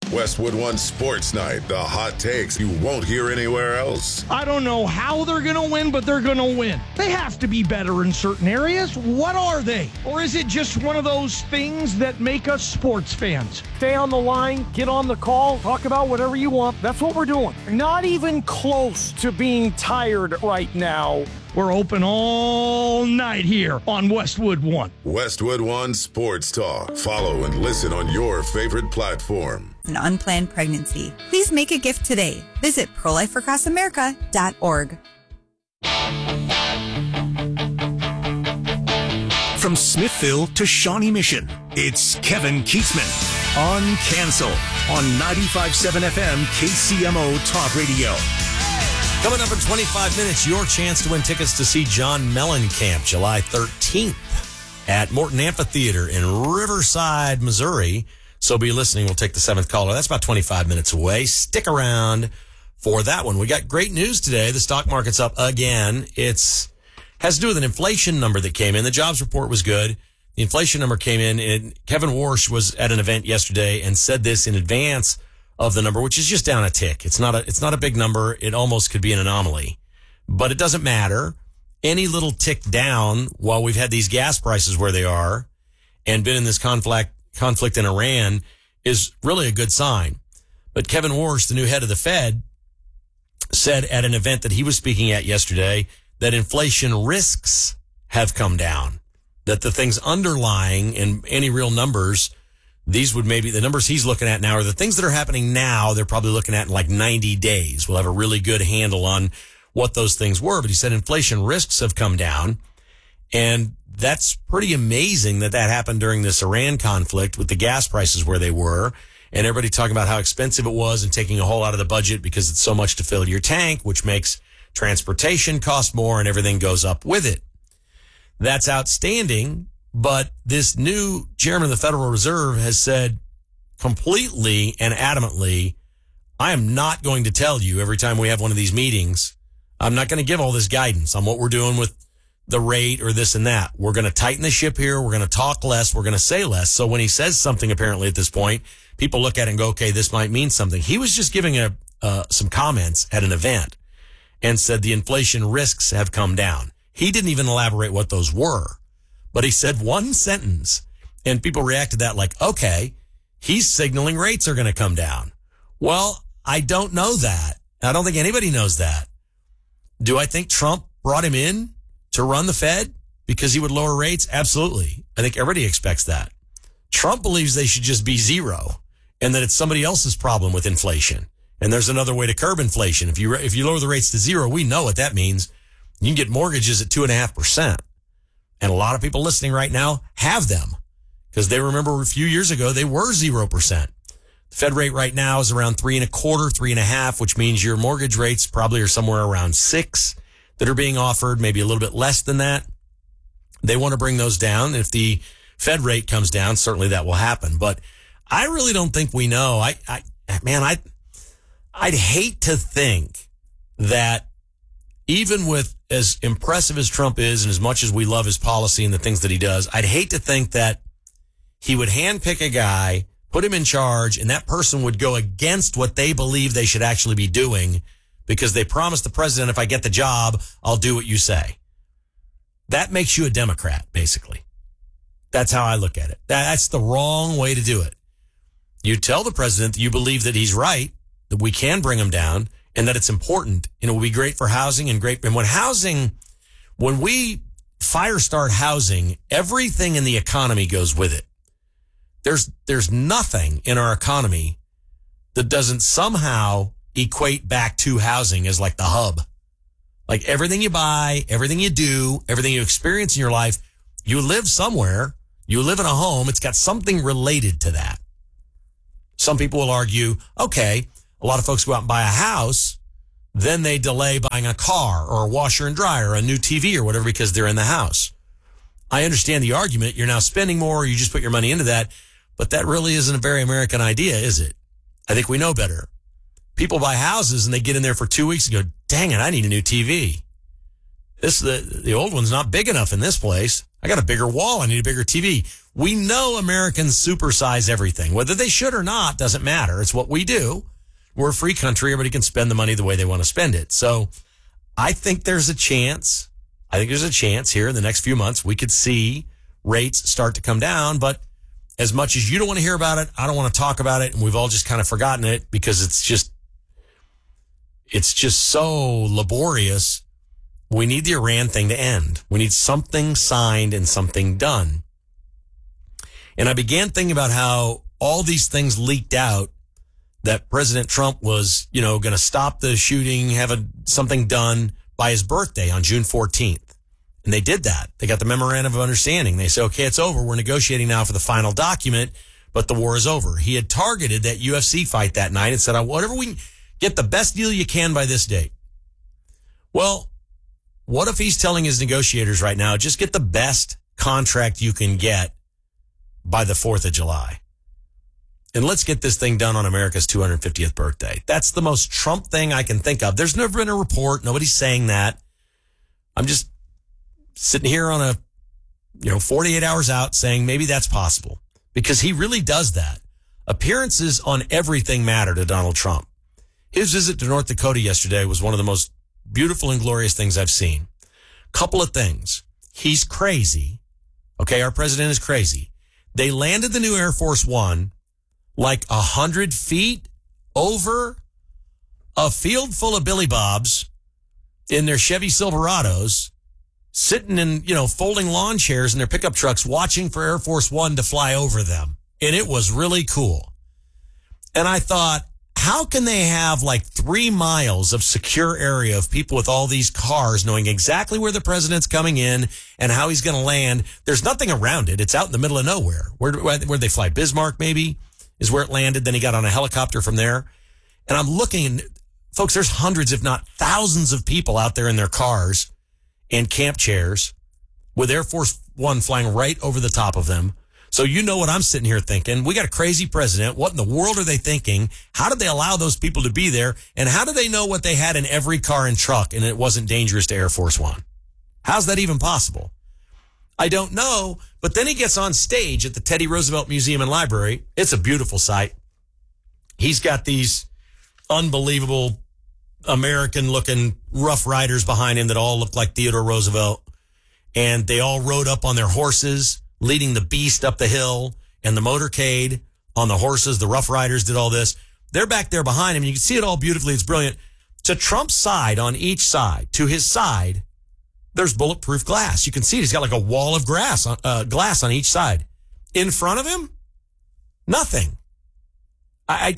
Westwood One Sports Night, the hot takes you won't hear anywhere else. I don't know how they're going to win, but they're going to win. They have to be better in certain areas. What are they? Or is it just one of those things that make us sports fans? Stay on the line, get on the call, talk about whatever you want. That's what we're doing. Not even close to being tired right now. We're open all night here on Westwood One. Westwood One Sports Talk. Follow and listen on your favorite platform. An unplanned pregnancy. Please make a gift today. Visit prolifeacrossamerica.org. From Smithville to Shawnee Mission, it's Kevin Keatsman on Cancel on 95.7 FM KCMO Talk Radio. Coming up in 25 minutes, your chance to win tickets to see John Mellencamp July 13th at Morton Amphitheater in Riverside, Missouri. So be listening. We'll take the seventh caller. That's about 25 minutes away. Stick around for that one. We got great news today. The stock market's up again. Has to do with an inflation number that came in. The jobs report was good. The inflation number came in, and Kevin Warsh was at an event yesterday and said this in advance of the number, which is just down a tick. It's not a big number. It almost could be an anomaly, but it doesn't matter. Any little tick down while we've had these gas prices where they are and been in this conflict in Iran is really a good sign. But Kevin Warsh, the new head of the Fed, said at an event that he was speaking at yesterday that inflation risks have come down, that the things underlying in any real numbers, these would maybe, the numbers he's looking at now are the things that are happening now. They're probably looking at in like 90 days. We'll have a really good handle on what those things were. But he said inflation risks have come down. And that's pretty amazing that happened during this Iran conflict with the gas prices where they were. And everybody talking about how expensive it was and taking a whole out of the budget because it's so much to fill your tank, which makes transportation cost more and everything goes up with it. That's outstanding. But this new chairman of the Federal Reserve has said completely and adamantly, I am not going to tell you every time we have one of these meetings, I'm not going to give all this guidance on what we're doing with the rate or this and that. We're going to tighten the ship here. We're going to talk less. We're going to say less. So when he says something, apparently at this point, people look at it and go, okay, this might mean something. He was just giving some comments at an event and said the inflation risks have come down. He didn't even elaborate what those were. But he said one sentence, and people reacted to that like, okay, he's signaling rates are going to come down. Well, I don't know that. I don't think anybody knows that. Do I think Trump brought him in to run the Fed because he would lower rates? Absolutely. I think everybody expects that. Trump believes they should just be zero and that it's somebody else's problem with inflation. And there's another way to curb inflation. If you lower the rates to zero, we know what that means. You can get mortgages at 2.5%. And a lot of people listening right now have them because they remember a few years ago, they were 0%. The Fed rate right now is around 3.25%, 3.5%, which means your mortgage rates probably are somewhere around 6% that are being offered, maybe a little bit less than that. They want to bring those down. If the Fed rate comes down, certainly that will happen. But I really don't think we know. I'd hate to think that even with as impressive as Trump is and as much as we love his policy and the things that he does, I'd hate to think that he would handpick a guy, put him in charge, and that person would go against what they believe they should actually be doing because they promised the president, if I get the job, I'll do what you say. That makes you a Democrat, basically. That's how I look at it. That's the wrong way to do it. You tell the president that you believe that he's right, that we can bring him down, and that it's important, and it will be great for housing and great. And when we fire start housing, everything in the economy goes with it. There's nothing in our economy that doesn't somehow equate back to housing as like the hub. Like everything you buy, everything you do, everything you experience in your life, you live somewhere, you live in a home, it's got something related to that. Some people will argue, okay, a lot of folks go out and buy a house, then they delay buying a car or a washer and dryer or a new TV or whatever because they're in the house. I understand the argument. You're now spending more. You just put your money into that. But that really isn't a very American idea, is it? I think we know better. People buy houses and they get in there for 2 weeks and go, dang it, I need a new TV. The old one's not big enough in this place. I got a bigger wall. I need a bigger TV. We know Americans supersize everything. Whether they should or not doesn't matter. It's what we do. We're a free country. Everybody can spend the money the way they want to spend it. So I think there's a chance. Here in the next few months we could see rates start to come down. But as much as you don't want to hear about it, I don't want to talk about it. And we've all just kind of forgotten it because it's just so laborious. We need the Iran thing to end. We need something signed and something done. And I began thinking about how all these things leaked out that President Trump was, going to stop the shooting, have something done by his birthday on June 14th. And they did that. They got the memorandum of understanding. They said, okay, it's over. We're negotiating now for the final document, but the war is over. He had targeted that UFC fight that night and said, whatever we can get the best deal you can by this date. Well, what if he's telling his negotiators right now, just get the best contract you can get by the 4th of July. And let's get this thing done on America's 250th birthday. That's the most Trump thing I can think of. There's never been a report. Nobody's saying that. I'm just sitting here on 48 hours out saying maybe that's possible because he really does that. Appearances on everything matter to Donald Trump. His visit to North Dakota yesterday was one of the most beautiful and glorious things I've seen. Couple of things. He's crazy. Okay, our president is crazy. They landed the new Air Force One like 100 feet over a field full of Billy Bobs in their Chevy Silverados, sitting in, folding lawn chairs in their pickup trucks, watching for Air Force One to fly over them. And it was really cool. And I thought, how can they have like 3 miles of secure area of people with all these cars knowing exactly where the president's coming in and how he's going to land? There's nothing around it. It's out in the middle of nowhere. Where'd they fly? Bismarck, maybe, is where it landed. Then he got on a helicopter from there. And I'm looking, folks, there's hundreds, if not thousands of people out there in their cars and camp chairs with Air Force One flying right over the top of them. So you know what I'm sitting here thinking. We got a crazy president. What in the world are they thinking? How did they allow those people to be there? And how do they know what they had in every car and truck and it wasn't dangerous to Air Force One? How's that even possible? I don't know. But then he gets on stage at the Teddy Roosevelt Museum and Library. It's a beautiful sight. He's got these unbelievable American-looking Rough Riders behind him that all look like Theodore Roosevelt. And they all rode up on their horses, leading the beast up the hill, and the motorcade on the horses. The Rough Riders did all this. They're back there behind him. You can see it all beautifully. It's brilliant. To Trump's side, on each side, to his side, there's bulletproof glass. You can see it. He's got like a wall of glass on each side. In front of him, nothing. I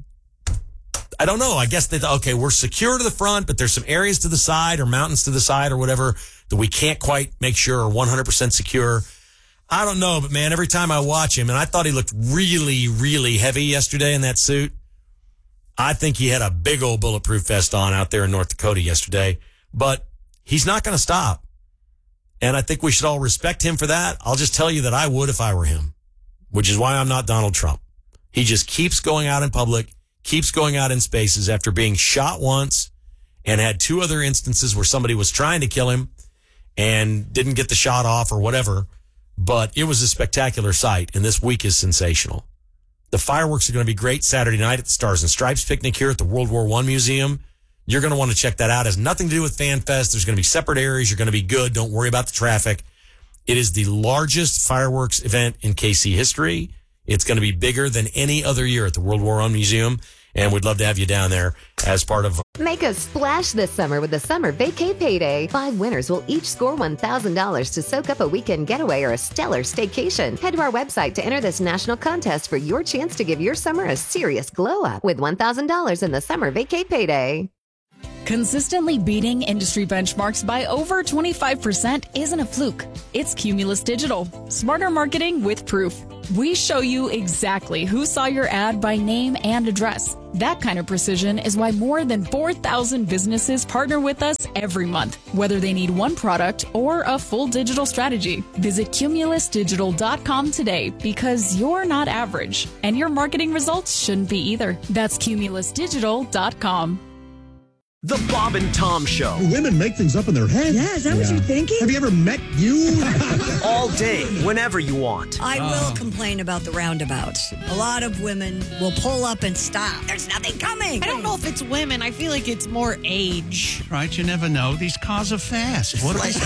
don't know. I guess okay, we're secure to the front, but there's some areas to the side or mountains to the side or whatever that we can't quite make sure are 100% secure. I don't know, but man, every time I watch him, and I thought he looked really, really heavy yesterday in that suit. I think he had a big old bulletproof vest on out there in North Dakota yesterday, but he's not going to stop. And I think we should all respect him for that. I'll just tell you that I would if I were him, which is why I'm not Donald Trump. He just keeps going out in public, keeps going out in spaces after being shot once and had 2 other instances where somebody was trying to kill him and didn't get the shot off or whatever. But it was a spectacular sight, and this week is sensational. The fireworks are going to be great Saturday night at the Stars and Stripes picnic here at the World War I Museum. You're going to want to check that out. It has nothing to do with Fan Fest. There's going to be separate areas. You're going to be good. Don't worry about the traffic. It is the largest fireworks event in KC history. It's going to be bigger than any other year at the World War I Museum, and we'd love to have you down there as part of... Make a splash this summer with the Summer Vacay Payday. 5 winners will each score $1,000 to soak up a weekend getaway or a stellar staycation. Head to our website to enter this national contest for your chance to give your summer a serious glow-up with $1,000 in the Summer Vacay Payday. Consistently beating industry benchmarks by over 25% isn't a fluke. It's Cumulus Digital. Smarter marketing with proof. We show you exactly who saw your ad by name and address. That kind of precision is why more than 4,000 businesses partner with us every month, whether they need one product or a full digital strategy. Visit cumulusdigital.com today because you're not average, and your marketing results shouldn't be either. That's cumulusdigital.com. The Bob and Tom Show. Women make things up in their head. Yeah, is that what you're thinking? Have you ever met you? All day, whenever you want. I will complain about the roundabouts. A lot of women will pull up and stop. There's nothing coming. I don't know if it's women. I feel like it's more age. Right, you never know. These cars are fast. What they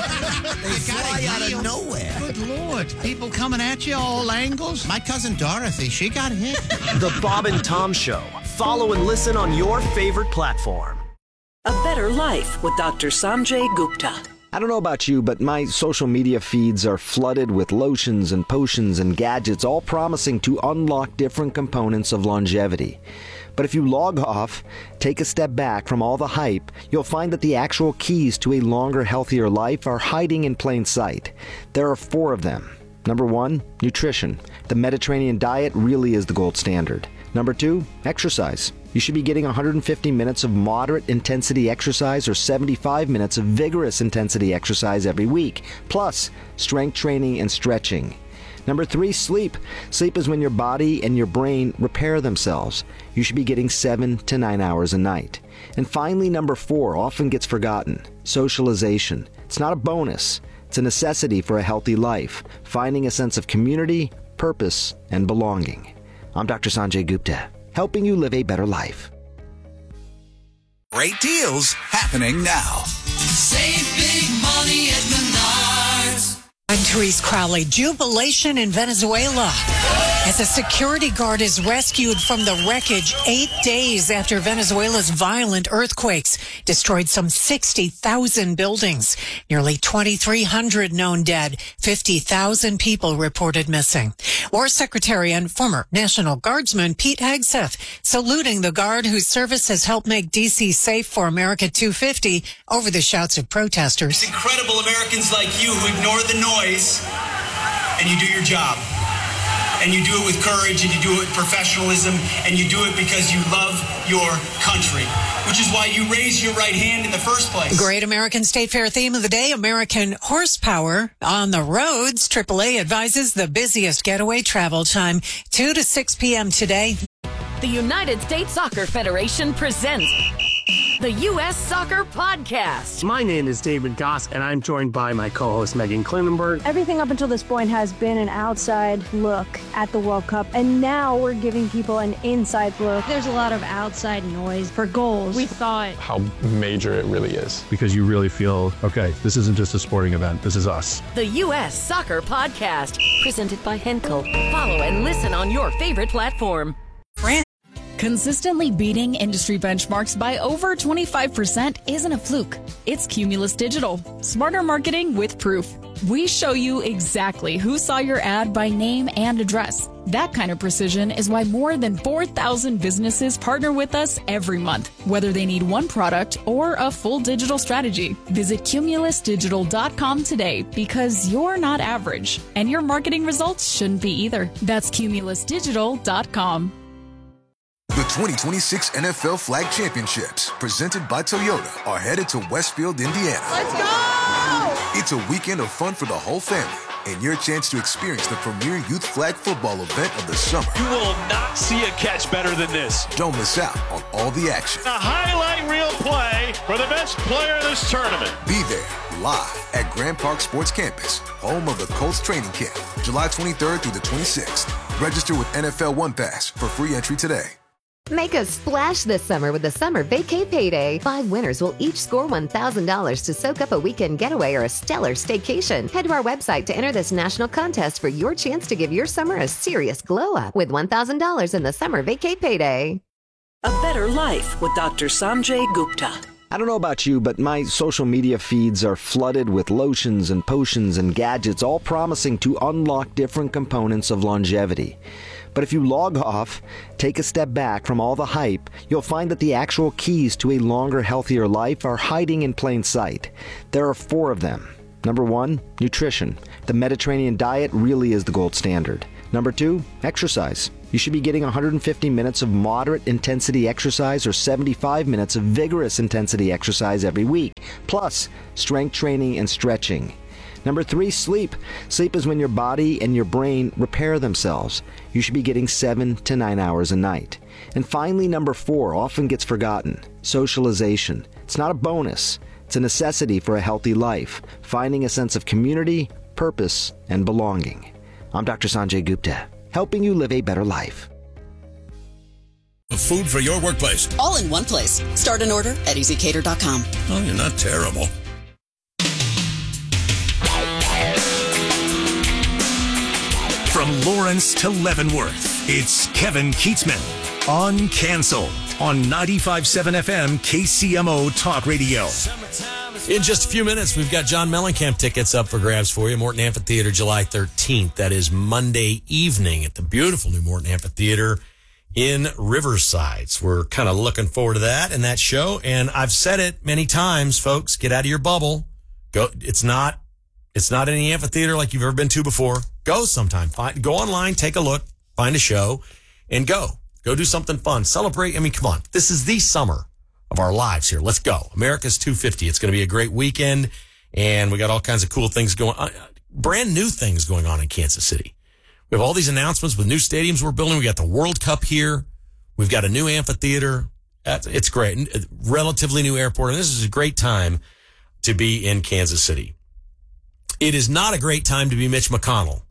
fly out of nowhere. Good Lord. People coming at you all angles. My cousin Dorothy, she got hit. The Bob and Tom Show. Follow and listen on your favorite platform. A Better Life with Dr. Sanjay Gupta. I don't know about you, but my social media feeds are flooded with lotions and potions and gadgets, all promising to unlock different components of longevity. But if you log off, take a step back from all the hype, you'll find that the actual keys to a longer, healthier life are hiding in plain sight. There are 4 of them. Number 1, nutrition. The Mediterranean diet really is the gold standard. Number 2, exercise. You should be getting 150 minutes of moderate intensity exercise or 75 minutes of vigorous intensity exercise every week, plus strength training and stretching. Number 3, sleep. Sleep is when your body and your brain repair themselves. You should be getting 7 to 9 hours a night. And finally, number 4 often gets forgotten. Socialization. It's not a bonus. It's a necessity for a healthy life. Finding a sense of community, purpose, and belonging. I'm Dr. Sanjay Gupta, helping you live a better life. Great deals happening now. Save big money at Menards. I'm Therese Crowley. Jubilation in Venezuela as a security guard is rescued from the wreckage 8 days after Venezuela's violent earthquakes destroyed some 60,000 buildings. Nearly 2,300 known dead. 50,000 people reported missing. War Secretary and former National Guardsman Pete Hegseth saluting the guard whose service has helped make D.C. safe for America 250 over the shouts of protesters. It's incredible Americans like you who ignore the noise and you do your job. And you do it with courage, and you do it with professionalism, and you do it because you love your country, which is why you raise your right hand in the first place. Great American State Fair theme of the day, American horsepower on the roads. AAA advises the busiest getaway travel time, 2 to 6 p.m. today. The United States Soccer Federation presents the U.S. Soccer Podcast. My name is David Goss, and I'm joined by my co-host Megan Klinenberg. Everything up until this point has been an outside look at the World Cup, and now we're giving people an inside look. There's a lot of outside noise for goals. We thought how major it really is. Because you really feel, okay, this isn't just a sporting event, this is us. The U.S. Soccer Podcast, presented by Henkel. Follow and listen on your favorite platform. Consistently beating industry benchmarks by over 25% isn't a fluke. It's Cumulus Digital. Smarter marketing with proof. We show you exactly who saw your ad by name and address. That kind of precision is why more than 4,000 businesses partner with us every month, whether they need one product or a full digital strategy. Visit cumulusdigital.com today because you're not average, and your marketing results shouldn't be either. That's cumulusdigital.com. The 2026 NFL Flag Championships, presented by Toyota, are headed to Westfield, Indiana. Let's go! It's a weekend of fun for the whole family and your chance to experience the premier youth flag football event of the summer. You will not see a catch better than this. Don't miss out on all the action. A highlight reel play for the best player of this tournament. Be there live at Grand Park Sports Campus, home of the Colts training camp, July 23rd through the 26th. Register with NFL One Pass for free entry today. Make a splash this summer with the Summer Vacay Payday. 5 winners will each score $1,000 to soak up a weekend getaway or a stellar staycation. Head to our website to enter this national contest for your chance to give your summer a serious glow up with $1,000 in the Summer Vacay Payday. A Better Life with Dr. Sanjay Gupta. I don't know about you, but my social media feeds are flooded with lotions and potions and gadgets, all promising to unlock different components of longevity. But if you log off, take a step back from all the hype, you'll find that the actual keys to a longer, healthier life are hiding in plain sight. There are 4 of them. Number 1, nutrition. The Mediterranean diet really is the gold standard. Number 2, exercise. You should be getting 150 minutes of moderate intensity exercise or 75 minutes of vigorous intensity exercise every week, plus strength training and stretching. Number 3, sleep. Sleep is when your body and your brain repair themselves. You should be getting 7 to 9 hours a night. And finally, number 4 often gets forgotten: socialization. It's not a bonus. It's a necessity for a healthy life, finding a sense of community, purpose, and belonging. I'm Dr. Sanjay Gupta, helping you live a better life. Food for your workplace. All in one place. Start an order at EasyCater.com. Oh, you're not terrible. From Lawrence to Leavenworth, it's Kevin Keatsman on Cancel on 95.7 FM KCMO Talk Radio. In just a few minutes, we've got John Mellencamp tickets up for grabs for you. Morton Amphitheater, July 13th. That is Monday evening at the beautiful new Morton Amphitheater in Riverside. So we're kind of looking forward to that and that show. And I've said it many times, folks, get out of your bubble. Go. It's not any amphitheater like you've ever been to before. Go sometime. Go online, take a look, find a show, and go. Go do something fun. Celebrate. I mean, come on. This is the summer of our lives here. Let's go. America's 250. It's going to be a great weekend, and we got all kinds of cool things going on. Brand new things going on in Kansas City. We have all these announcements with new stadiums we're building. We got the World Cup here. We've got a new amphitheater. It's great. Relatively new airport, and this is a great time to be in Kansas City. It is not a great time to be Mitch McConnell.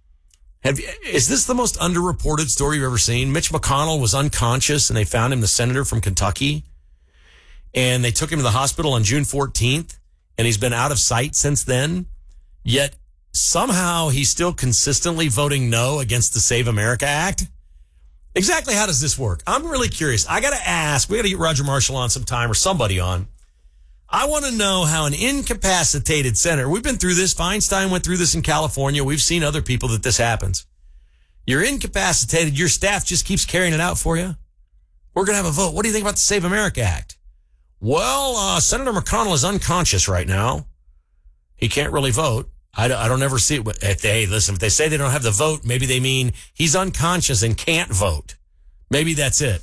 Is this the most underreported story you've ever seen? Mitch McConnell was unconscious, and they found him, the senator from Kentucky, and they took him to the hospital on June 14th, and he's been out of sight since then. Yet somehow he's still consistently voting no against the Save America Act. Exactly how does this work? I'm really curious. I got to ask. We got to get Roger Marshall on sometime or somebody on. I want to know how an incapacitated senator, we've been through this. Feinstein went through this in California. We've seen other people that this happens. You're incapacitated. Your staff just keeps carrying it out for you. We're going to have a vote. What do you think about the Save America Act? Well, Senator McConnell is unconscious right now. He can't really vote. I don't ever see it. If they say they don't have the vote, maybe they mean he's unconscious and can't vote. Maybe that's it.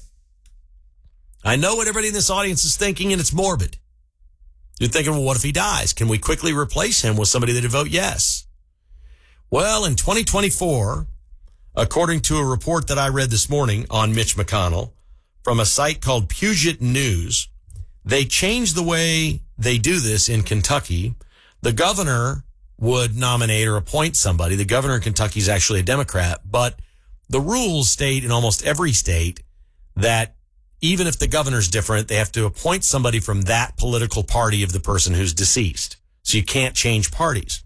I know what everybody in this audience is thinking, and it's morbid. You're thinking, well, what if he dies? Can we quickly replace him with somebody that would vote yes? Well, in 2024, according to a report that I read this morning on Mitch McConnell from a site called Puget News, they changed the way they do this in Kentucky. The governor would nominate or appoint somebody. The governor in Kentucky is actually a Democrat, but the rules state in almost every state that even if the governor's different, they have to appoint somebody from that political party of the person who's deceased. So you can't change parties.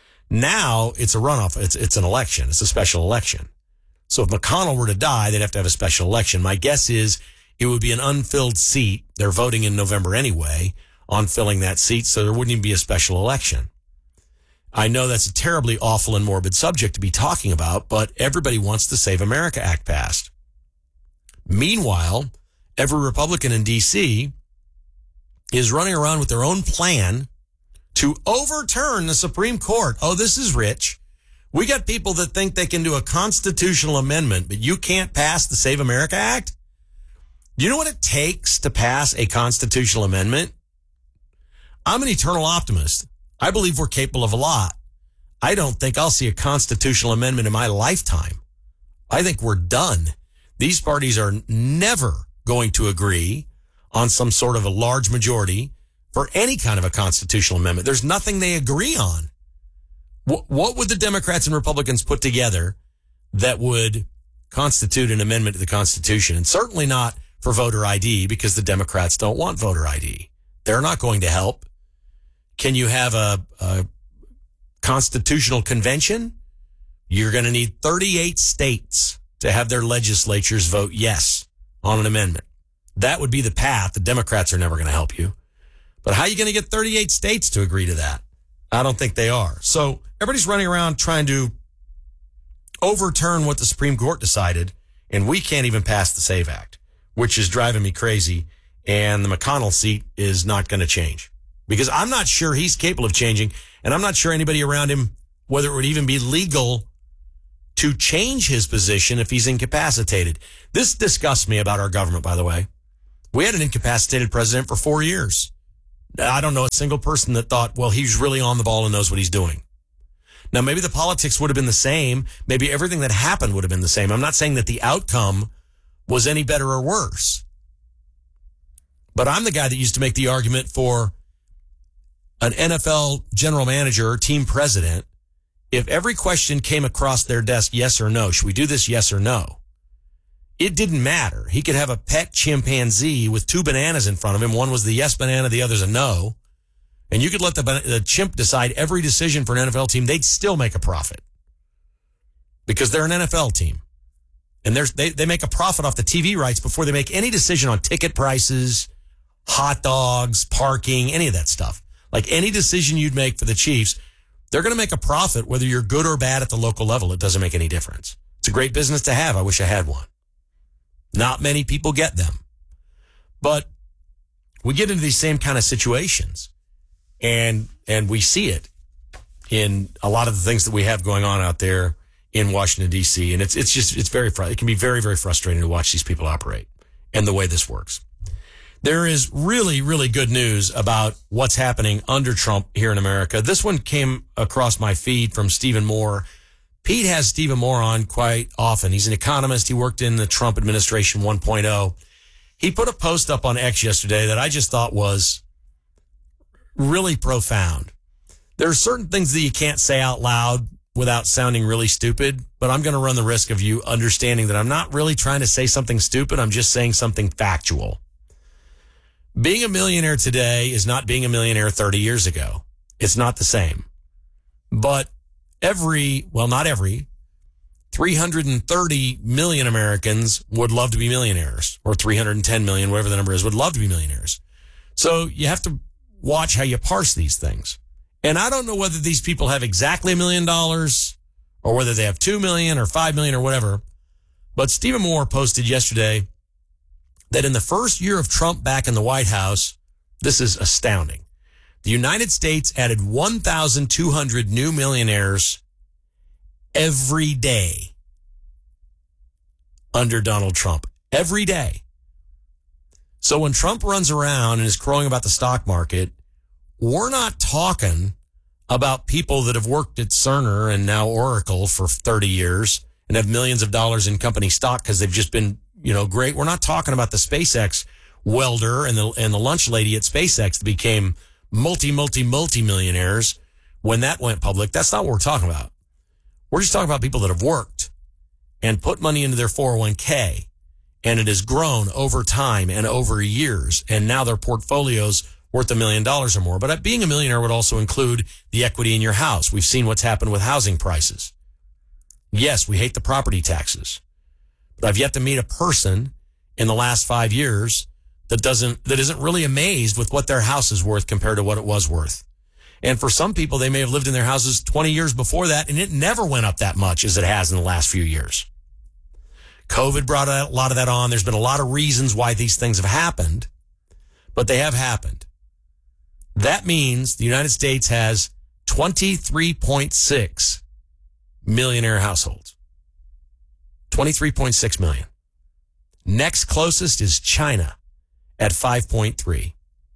Now it's a runoff. It's an election. It's a special election. So if McConnell were to die, they'd have to have a special election. My guess is it would be an unfilled seat. They're voting in November anyway on filling that seat, so there wouldn't even be a special election. I know that's a terribly awful and morbid subject to be talking about, but everybody wants the Save America Act passed. Meanwhile, every Republican in D.C. is running around with their own plan to overturn the Supreme Court. Oh, this is rich. We got people that think they can do a constitutional amendment, but you can't pass the Save America Act? Do you know what it takes to pass a constitutional amendment? I'm an eternal optimist. I believe we're capable of a lot. I don't think I'll see a constitutional amendment in my lifetime. I think we're done. These parties are never going to agree on some sort of a large majority for any kind of a constitutional amendment. There's nothing they agree on. What would the Democrats and Republicans put together that would constitute an amendment to the Constitution? And certainly not for voter ID, because the Democrats don't want voter ID. They're not going to help. Can you have a constitutional convention? You're going to need 38 states to have their legislatures vote yes on an amendment. That would be the path. The Democrats are never going to help you. But how are you going to get 38 states to agree to that? I don't think they are. So everybody's running around trying to overturn what the Supreme Court decided, and we can't even pass the SAVE Act, which is driving me crazy. And the McConnell seat is not going to change because I'm not sure he's capable of changing, and I'm not sure anybody around him, whether it would even be legal to change his position if he's incapacitated. This disgusts me about our government, by the way. We had an incapacitated president for 4 years. I don't know a single person that thought, well, he's really on the ball and knows what he's doing. Now, maybe the politics would have been the same. Maybe everything that happened would have been the same. I'm not saying that the outcome was any better or worse. But I'm the guy that used to make the argument for an NFL general manager or team president. If every question came across their desk, yes or no, should we do this, yes or no? It didn't matter. He could have a pet chimpanzee with 2 bananas in front of him. One was the yes banana, the other's a no. And you could let the chimp decide every decision for an NFL team. They'd still make a profit because they're an NFL team. And they make a profit off the TV rights before they make any decision on ticket prices, hot dogs, parking, any of that stuff. Like any decision you'd make for the Chiefs, they're going to make a profit whether you're good or bad at the local level. It doesn't make any difference. It's a great business to have. I wish I had one. Not many people get them. But we get into these same kind of situations, and we see it in a lot of the things that we have going on out there in Washington, D.C., and it's very it can be very, very frustrating to watch these people operate and the way this works. There is really, really good news about what's happening under Trump here in America. This one came across my feed from Stephen Moore. Pete has Stephen Moore on quite often. He's an economist. He worked in the Trump administration 1.0. He put a post up on X yesterday that I just thought was really profound. There are certain things that you can't say out loud without sounding really stupid, but I'm going to run the risk of you understanding that I'm not really trying to say something stupid. I'm just saying something factual. Being a millionaire today is not being a millionaire 30 years ago. It's not the same. But not every, 330 million Americans would love to be millionaires, or 310 million, whatever the number is, would love to be millionaires. So you have to watch how you parse these things. And I don't know whether these people have exactly $1 million or whether they have 2 million or 5 million or whatever. But Stephen Moore posted yesterday that in the first year of Trump back in the White House, this is astounding. The United States added 1,200 new millionaires every day under Donald Trump. Every day. So when Trump runs around and is crowing about the stock market, we're not talking about people that have worked at Cerner and now Oracle for 30 years and have millions of dollars in company stock because they've just been, great. We're not talking about the SpaceX welder and the lunch lady at SpaceX that became multi-millionaires when that went public. That's not what we're talking about. We're just talking about people that have worked and put money into their 401k, and it has grown over time and over years, and now their portfolio's worth $1 million or more. But being a millionaire would also include the equity in your house. We've seen what's happened with housing prices. Yes, we hate the property taxes, but I've yet to meet a person in the last 5 years that isn't really amazed with what their house is worth compared to what it was worth. And for some people, they may have lived in their houses 20 years before that, and it never went up that much as it has in the last few years. COVID brought a lot of that on. There's been a lot of reasons why these things have happened, but they have happened. That means the United States has 23.6 millionaire households. 23.6 million. Next closest is China at 5.3.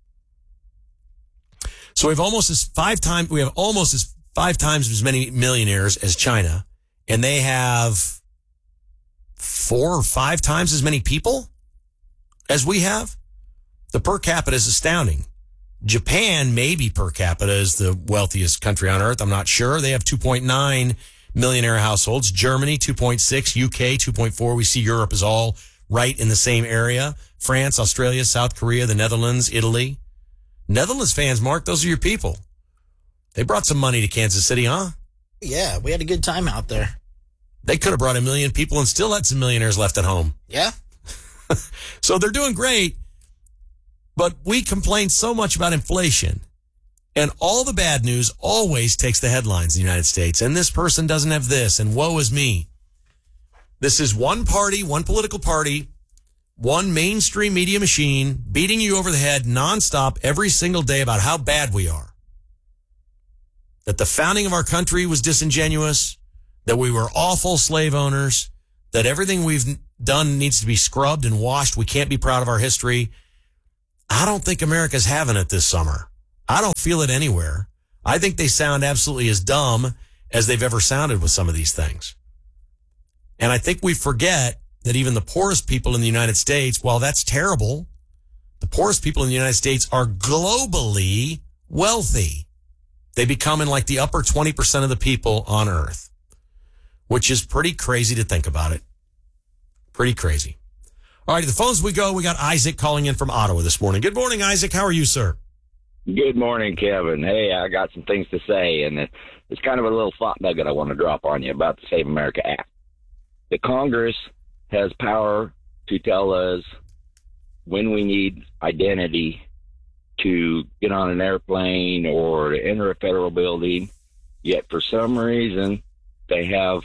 So we have almost as 5 times as many millionaires as China, and they have 4 or 5 times as many people as we have. The per capita is astounding. Japan, maybe per capita, is the wealthiest country on earth. I'm not sure. They have 2.9 millionaire households. Germany, 2.6. UK, 2.4. We see Europe is all right in the same area. France, Australia, South Korea, the Netherlands, Italy. Netherlands fans, Mark, those are your people. They brought some money to Kansas City, huh? Yeah, we had a good time out there. They could have brought 1 million people and still had some millionaires left at home. Yeah. So they're doing great. But we complain so much about inflation, and all the bad news always takes the headlines in the United States. And this person doesn't have this, and woe is me. This is one party, one political party, one mainstream media machine beating you over the head nonstop every single day about how bad we are. That the founding of our country was disingenuous, that we were awful slave owners, that everything we've done needs to be scrubbed and washed. We can't be proud of our history. I don't think America's having it this summer. I don't feel it anywhere. I think they sound absolutely as dumb as they've ever sounded with some of these things. And I think we forget that even the poorest people in the United States, while that's terrible, the poorest people in the United States are globally wealthy. They become in like the upper 20% of the people on Earth, which is pretty crazy to think about it. Pretty crazy. All right, to the phones we go. We got Isaac calling in from Ottawa this morning. Good morning, Isaac. How are you, sir? Good morning, Kevin. Hey, I got some things to say, and it's kind of a little thought nugget I want to drop on you about the Save America Act. The Congress has power to tell us when we need identity to get on an airplane or to enter a federal building, yet for some reason they have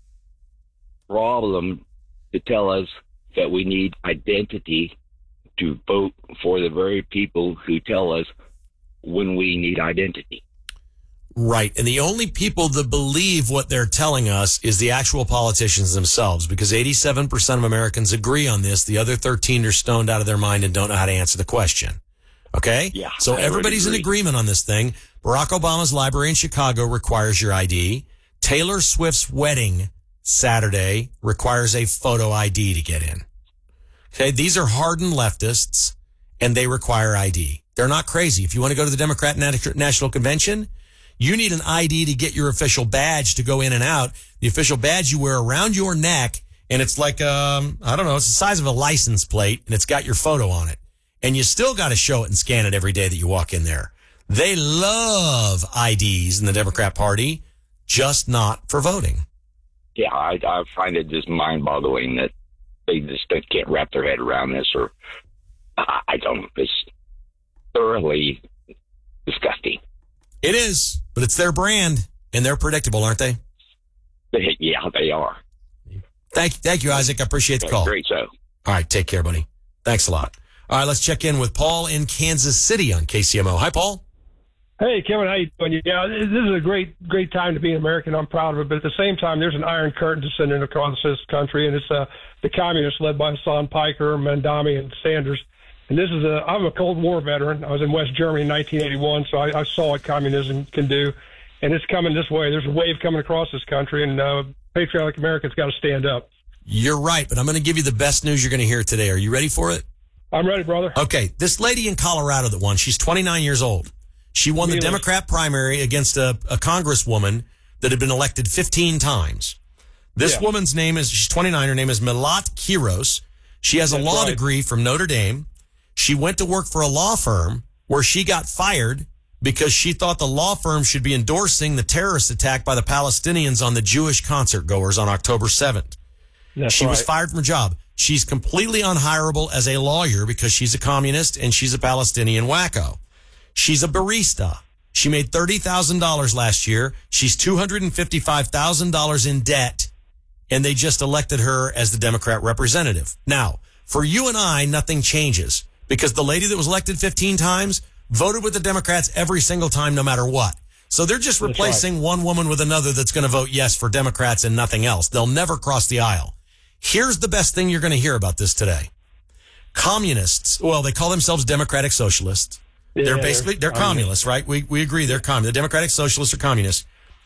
problem to tell us that we need identity to vote for the very people who tell us when we need identity. Right. And the only people that believe what they're telling us is the actual politicians themselves, because 87% of Americans agree on this. The other 13 are stoned out of their mind and don't know how to answer the question. Okay? Yeah. So everybody's in agreement on this thing. Barack Obama's library in Chicago requires your ID. Taylor Swift's wedding Saturday requires a photo ID to get in. Okay? These are hardened leftists, and they require ID. They're not crazy. If you want to go to the Democrat National Convention, you need an ID to get your official badge to go in and out. The official badge you wear around your neck, and it's like, I don't know, it's the size of a license plate, and it's got your photo on it. And you still got to show it and scan it every day that you walk in there. They love IDs in the Democrat Party, just not for voting. Yeah, I find it just mind-boggling that they just can't wrap their head around this, or I don't. It's thoroughly disgusting. It is, but it's their brand, and they're predictable, aren't they? Yeah, they are. Thank you, Isaac. I appreciate the call. Great show. All right, take care, buddy. Thanks a lot. All right, let's check in with Paul in Kansas City on KCMO. Hi, Paul. Hey, Kevin, how you doing? Yeah, this is a great time to be an American. I'm proud of it, but at the same time, there's an iron curtain descending across this country, and it's the communists led by Hassan Piker, Mandami, and Sanders. And this is I'm a Cold War veteran. I was in West Germany in 1981, so I saw what communism can do, and it's coming this way. There's a wave coming across this country, and patriotic Americans got to stand up. You're right, but I'm going to give you the best news you're going to hear today. Are you ready for it? I'm ready, brother. Okay, this lady in Colorado that won, she's 29 years old. She won the Democrat primary against a congresswoman that had been elected 15 times. This woman's name is, she's 29, her name is Milat Kiros. She has a law degree from Notre Dame. She went to work for a law firm where she got fired because she thought the law firm should be endorsing the terrorist attack by the Palestinians on the Jewish concert goers on October 7th. She was fired from her job. She's completely unhireable as a lawyer because she's a communist and she's a Palestinian wacko. She's a barista. She made $30,000 last year. She's $255,000 in debt, and they just elected her as the Democrat representative. Now, for you and I, nothing changes because the lady that was elected 15 times voted with the Democrats every single time, no matter what. So they're just replacing one woman with another that's going to vote yes for Democrats and nothing else. They'll never cross the aisle. Here's the best thing you're going to hear about this today. Communists, well, they call themselves Democratic Socialists. They're communists, right? We agree they're communists. The Democratic Socialists are communists.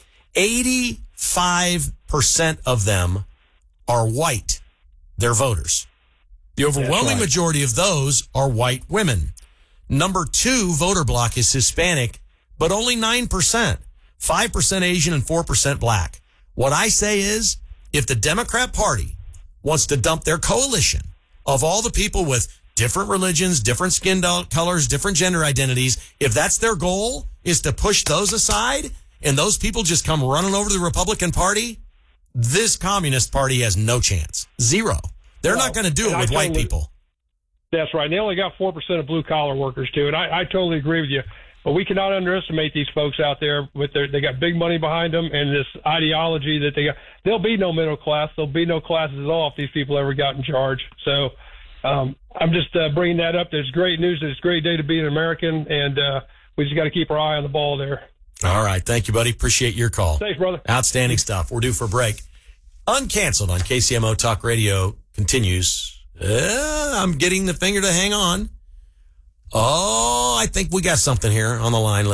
85% of them are white. They're voters. The overwhelming majority of those are white women. Number 2 voter block is Hispanic, but only 9%. 5% Asian and 4% black. What I say is, if the Democrat Party wants to dump their coalition of all the people with different religions, different skin colors, different gender identities, if that's their goal, is to push those aside and those people just come running over to the Republican Party, this Communist Party has no chance. Zero. They're not going to do it with white people. That's right. And they only got 4% of blue-collar workers, too. And I totally agree with you. But we cannot underestimate these folks out there. They got big money behind them and this ideology that they got. There'll be no middle class. There'll be no classes at all if these people ever got in charge. So I'm just bringing that up. There's great news. It's a great day to be an American, and we just got to keep our eye on the ball there. All right. Thank you, buddy. Appreciate your call. Thanks, brother. Outstanding stuff. We're due for a break. Uncanceled on KCMO Talk Radio continues. I'm getting the finger to hang on. Oh, I think we got something here on the line.